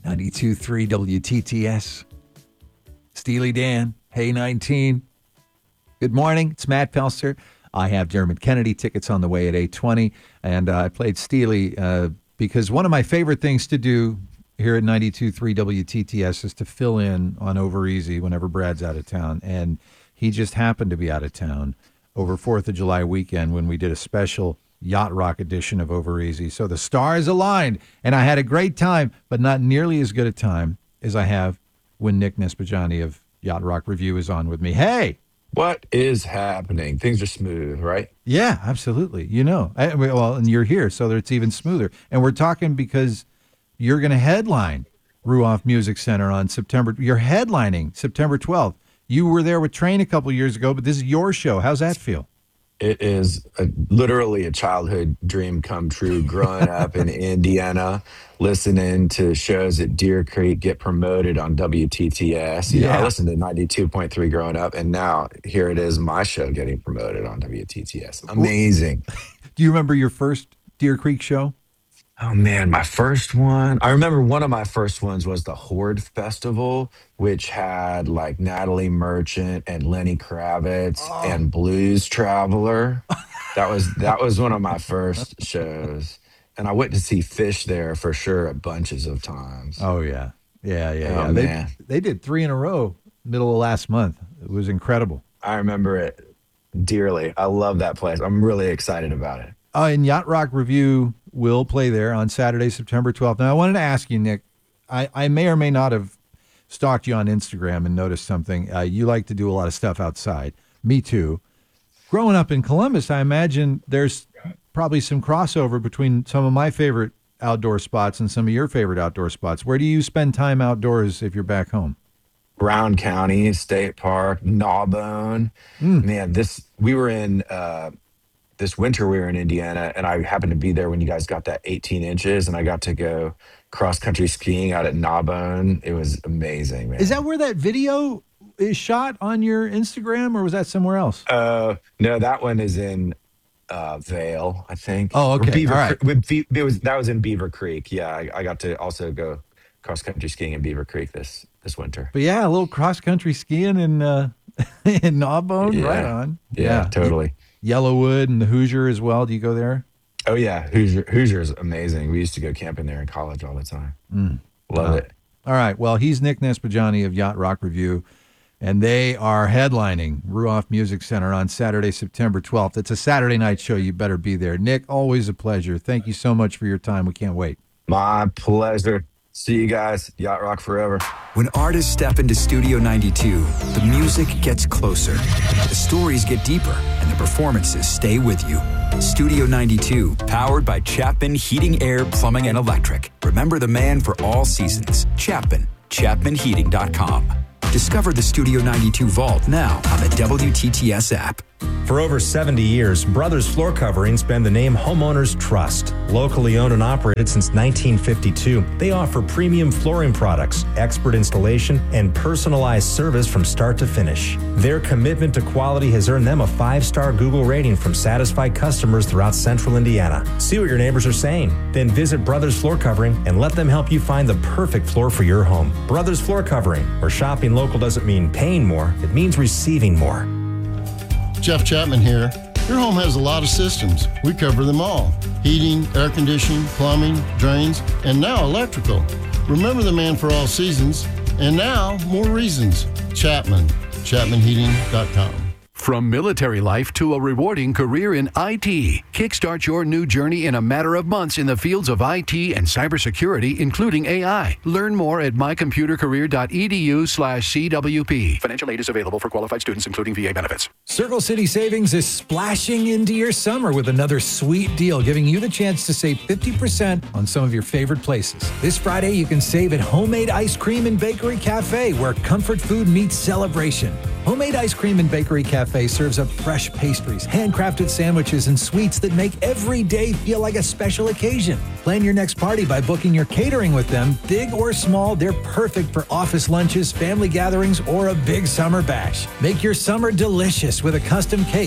92.3 WTTS. Steely Dan, Hey 19. Good morning. It's Matt Pelster. I have Dermot Kennedy tickets on the way at 8:20, and I played Steely because one of my favorite things to do here at 92.3 WTTS is to fill in on Over Easy whenever Brad's out of town, and he just happened to be out of town over 4th of July weekend when we did a special Yacht Rock edition of Over Easy. So the stars aligned, and I had a great time, but not nearly as good a time as I have when Nick Nespajani of Yacht Rock Review is on with me. Hey! What is happening? Things are smooth, right? Yeah, absolutely. You know, well, and you're here, so that it's even smoother. And we're talking because you're going to headline Ruoff Music Center on you're headlining September 12th. You were there with Train a couple years ago, but this is your show. How's that feel? It is literally a childhood dream come true. Growing up in Indiana, listening to shows at Deer Creek get promoted on WTTS. You know, I listened to 92.3 growing up, and now here it is, my show getting promoted on WTTS. Amazing. Do you remember your first Deer Creek show? Oh, man, my first one. I remember one of my first ones was the Horde Festival, which had like Natalie Merchant and Lenny Kravitz and Blues Traveler. That was one of my first shows. And I went to see Fish there for sure a bunches of times. Oh, yeah. Yeah. Man. They did 3 in a row middle of last month. It was incredible. I remember it dearly. I love that place. I'm really excited about it. And Yacht Rock Review will play there on Saturday, September 12th. Now, I wanted to ask you, Nick, I may or may not have stalked you on Instagram and noticed something. You like to do a lot of stuff outside. Me too. Growing up in Columbus, I imagine there's probably some crossover between some of my favorite outdoor spots and some of your favorite outdoor spots. Where do you spend time outdoors if you're back home? Brown County State Park, Gnawbone. Man, we were in... this winter we were in Indiana, and I happened to be there when you guys got that 18 inches, and I got to go cross-country skiing out at Gnawbone. It was amazing, man. Is that where that video is shot on your Instagram, or was that somewhere else? No, that one is in Vail, I think. Oh, okay. All right. That was in Beaver Creek. Yeah, I got to also go cross-country skiing in Beaver Creek this winter. But yeah, a little cross-country skiing in Gnawbone. Yeah. Right on. Yeah, totally. Yellowwood and the Hoosier as well. Do you go there? Oh, yeah. Hoosier is amazing. We used to go camping there in college all the time. Love it. All right. Well, he's Nick Nespajani of Yacht Rock Review, and they are headlining Ruoff Music Center on Saturday, September 12th. It's a Saturday night show. You better be there. Nick, always a pleasure. Thank you so much for your time. We can't wait. My pleasure. See you guys. Yacht Rock forever. When artists step into Studio 92, the music gets closer, the stories get deeper, and the performances stay with you. Studio 92, powered by Chapman Heating, Air, Plumbing, and Electric. Remember the man for all seasons. Chapman. ChapmanHeating.com. Discover the Studio 92 Vault now on the WTTS app. For over 70 years, Brothers Floor Coverings been the name homeowners trust. Locally owned and operated since 1952, they offer premium flooring products, expert installation, and personalized service from start to finish. Their commitment to quality has earned them a 5-star Google rating from satisfied customers throughout central Indiana. See what your neighbors are saying. Then visit Brothers Floor Covering and let them help you find the perfect floor for your home. Brothers Floor Covering, where shopping local doesn't mean paying more, it means receiving more. Jeff Chapman here. Your home has a lot of systems. We cover them all. Heating, air conditioning, plumbing, drains, and now electrical. Remember the man for all seasons, and now more reasons. Chapman. ChapmanHeating.com. From military life to a rewarding career in IT, kickstart your new journey in a matter of months in the fields of IT and cybersecurity, including AI. Learn more at mycomputercareer.edu/CWP. Financial aid is available for qualified students, including VA benefits. Circle City Savings is splashing into your summer with another sweet deal, giving you the chance to save 50% on some of your favorite places. This Friday, you can save at Homemade Ice Cream and Bakery Cafe, where comfort food meets celebration. Homemade Ice Cream and Bakery Cafe serves up fresh pastries, handcrafted sandwiches, and sweets that make every day feel like a special occasion. Plan your next party by booking your catering with them. Big or small, they're perfect for office lunches, family gatherings, or a big summer bash. Make your summer delicious with a custom cake,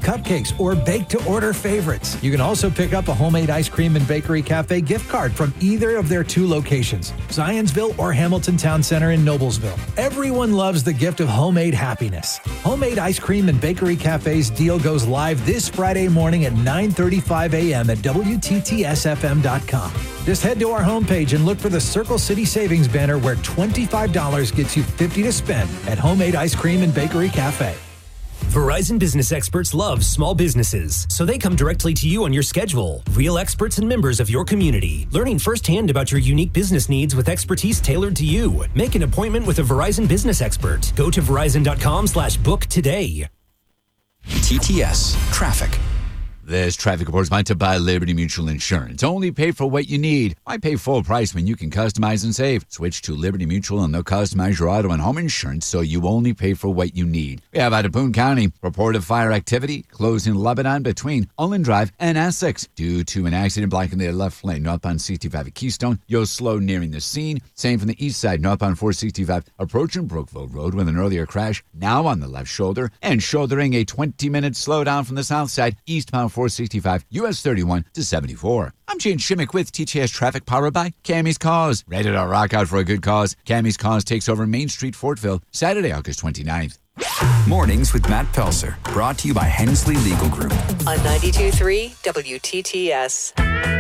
cupcakes, or bake-to-order favorites. You can also pick up a Homemade Ice Cream and Bakery Cafe gift card from either of their 2 locations, Zionsville or Hamilton Town Center in Noblesville. Everyone loves the gift of homemade happiness. Homemade Ice Cream and Bakery Cafe's deal goes live this Friday morning at 9:35 a.m. at WTTSFM.com. Just head to our homepage and look for the Circle City Savings banner where $25 gets you $50 to spend at Homemade Ice Cream and Bakery Cafe. Verizon business experts love small businesses, so they come directly to you on your schedule. Real experts and members of your community, learning firsthand about your unique business needs with expertise tailored to you. Make an appointment with a Verizon business expert. Go to verizon.com/book today. TTS Traffic. This traffic report is sponsored by Liberty Mutual Insurance. Only pay for what you need. Why pay full price when you can customize and save? Switch to Liberty Mutual and they'll customize your auto and home insurance so you only pay for what you need. We have out of Boone County, report of fire activity closed in Lebanon between Ulin Drive and Essex due to an accident blocking the left lane northbound 65 at Keystone. You'll slow nearing the scene. Same from the east side, northbound 465 approaching Brookville Road with an earlier crash now on the left shoulder and shouldering a 20-minute slowdown from the south side, eastbound 465 US 31 to 74. I'm Jane Shimmick with TTS Traffic, powered by Cammie's Cause. Ready to rock out for a good cause? Cammie's Cause takes over Main Street, Fortville, Saturday, August 29th. Mornings with Matt Pelser, brought to you by Hensley Legal Group. On 92.3 WTTS.